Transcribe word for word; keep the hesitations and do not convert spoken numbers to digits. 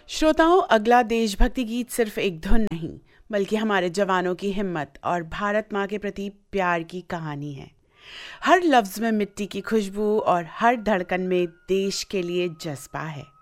श्रोताओं, अगला देशभक्ति गीत सिर्फ एक धुन नहीं बल्कि हमारे जवानों की हिम्मत और भारत माँ के प्रति प्यार की कहानी है। हर लफ्ज में मिट्टी की खुशबू और हर धड़कन में देश के लिए जज्बा है।